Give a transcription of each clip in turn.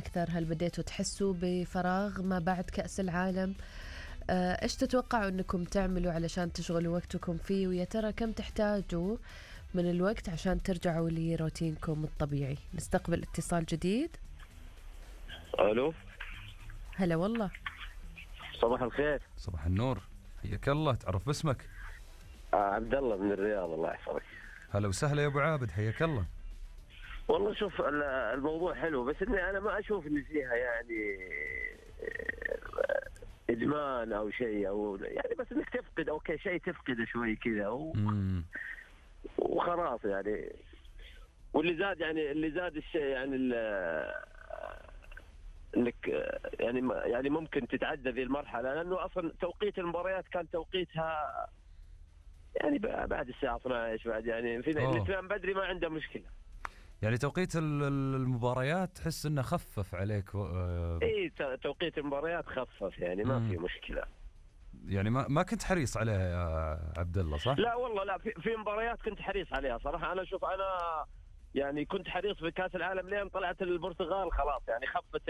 أكثر؟ هل بديتوا تحسوا بفراغ ما بعد كأس العالم؟ إيش تتوقعوا أنكم تعملوا علشان تشغلوا وقتكم فيه؟ ويا ترى كم تحتاجوا من الوقت عشان ترجعوا لروتينكم الطبيعي؟ نستقبل اتصال جديد. الو، هلا والله. صباح الخير. صباح النور، حياك الله. تعرف باسمك؟ عبد الله من الرياض. الله يحفظك. هلا وسهلا يا ابو عابد، حياك الله. والله شوف، الموضوع حلو، بس اني انا ما اشوف ان فيها يعني ادمان او شيء، او يعني بس انك تفقد اوكي شيء تفقده شوي كذا وخلاص يعني. واللي زاد يعني اللي زاد الشيء يعني انك يعني ممكن تتعدى ذي المرحله، لانه اصلا توقيت المباريات كان توقيتها يعني بعد الساعه 12 بعد، يعني في اللي تنام بدري ما عنده مشكله. يعني توقيت المباريات تحس انه خفف عليك؟ اي توقيت المباريات خفف يعني ما في مشكله. يعني ما كنت حريص عليها يا عبد الله صح؟ لا والله لا، في مباريات كنت حريص عليها صراحه. انا شوف، انا يعني كنت حريص في كاس العالم لين طلعت البرتغال خلاص يعني خفت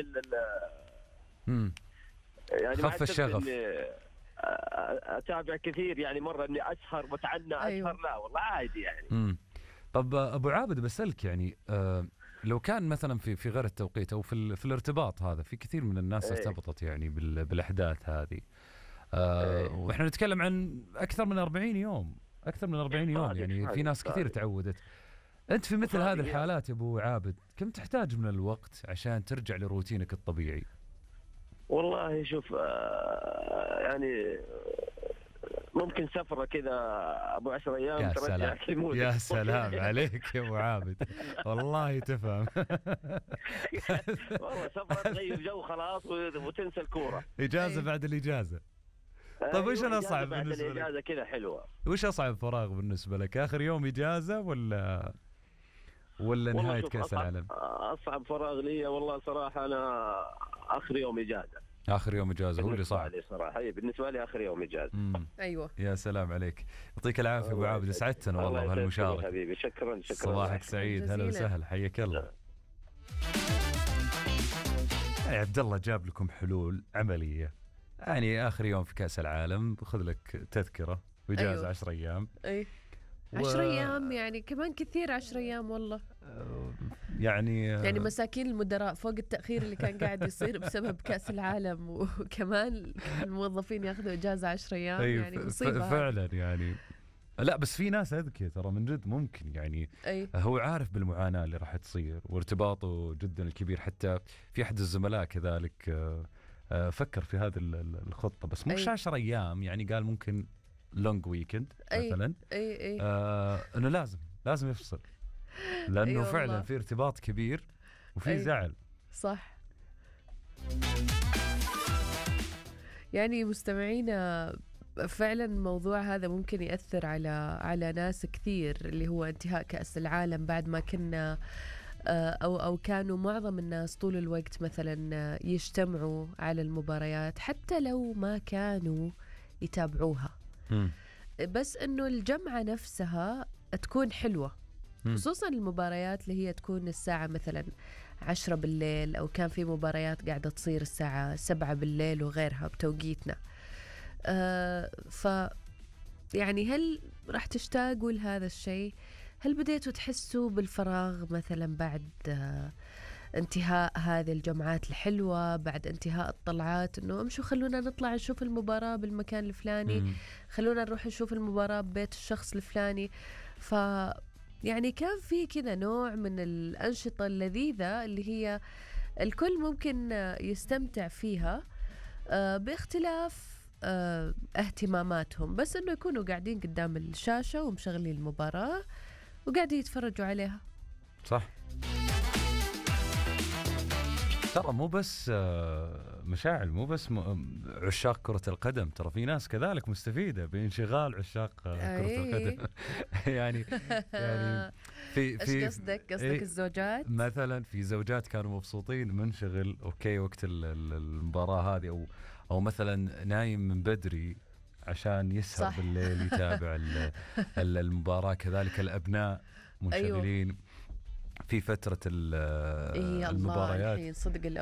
يعني خف الشغف. اتابع كثير يعني مره اني اسهر واتعنى اسهر. لا والله عادي يعني. طب ابو عابد بسألك يعني لو كان مثلا في غير التوقيت او في الارتباط هذا، في كثير من الناس ارتبطت يعني بالاحداث هذه، واحنا نتكلم عن اكثر من 40 يوم يعني في ناس كثير تعودت. انت في مثل هذه الحالات يا ابو عابد كم تحتاج من الوقت عشان ترجع لروتينك الطبيعي؟ والله شوف، يعني ممكن سفرة كذا أبو 10 أيام ترجعك لمودك. يا سلام عليك يا أبو عابد، والله تفهم. والله سفرة تغير جو خلاص وتنسى الكورة. إجازة بعد الإجازة. طيب وش الأصعب بالنسبة لك؟ الإجازة كذا حلوة. وش أصعب فراغ بالنسبة لك؟ آخر يوم إجازة ولا نهاية كأس العالم؟ أصعب فراغ لي والله صراحة أنا آخر يوم إجازة. آخر يوم إجازة هو اللي صعب صراحة. بالنسبة لي آخر يوم إجازة. أيوة. يا سلام عليك، يعطيك العافية أبو عابد، سعدتنا والله بهالمشاركة حبيبي. شكرا. صباحك سعيد. هلا وسهلا، حياك الله. يا عبد الله جاب لكم حلول عملية. يعني آخر يوم في كأس العالم خذ لك تذكرة وإجازة. أيوة. 10 أيام. 10 أيام يعني كمان كثير. 10 أيام والله يعني مساكين المدراء فوق التأخير اللي كان قاعد يصير بسبب كأس العالم، وكمان الموظفين ياخذوا إجازة 10 أيام. يعني مصيبة فعلا يعني. لا بس في ناس أذكية ترى من جد، ممكن يعني هو عارف بالمعاناة اللي راح تصير وارتباطه جدا الكبير. حتى في أحد الزملاء كذلك فكر في هذه الخطة، بس مش 10 أيام يعني، قال ممكن لونج ويكند مثلا. انه لازم يفصل، لانه فعلا في ارتباط كبير وفي زعل. صح. يعني مستمعينا فعلا الموضوع هذا ممكن يأثر على ناس كثير، اللي هو انتهاء كأس العالم بعد ما كنا أو كانوا معظم الناس طول الوقت مثلا يجتمعوا على المباريات حتى لو ما كانوا يتابعوها. بس انه الجمعة نفسها تكون حلوة، خصوصا المباريات اللي هي تكون الساعة مثلا 10 بالليل، او كان في مباريات قاعدة تصير الساعة 7 بالليل وغيرها بتوقيتنا. ف يعني هل راح تشتاقوا لهذا الشيء؟ هل بديتوا تحسوا بالفراغ مثلا بعد انتهاء هذه الجمعات الحلوة، بعد انتهاء الطلعات، انه امشوا خلونا نطلع نشوف المباراة بالمكان الفلاني، خلونا نروح نشوف المباراة ببيت الشخص الفلاني؟ ف يعني كان في كذا نوع من الأنشطة اللذيذة اللي هي الكل ممكن يستمتع فيها باختلاف اهتماماتهم، بس انه يكونوا قاعدين قدام الشاشة ومشغلين المباراة وقاعدين يتفرجوا عليها. صح. ترى مو بس مشاعل، مو بس عشاق كرة القدم، ترى في ناس كذلك مستفيدة بانشغال عشاق كرة القدم. يعني في ايش قصدك الزوجات مثلا؟ في زوجات كانوا مبسوطين منشغل اوكي وقت المباراة هذه، او مثلا نايم من بدري عشان يسهر بالليل يتابع المباراة. كذلك الأبناء منشغلين في فترة المباريات. الله الحين صدق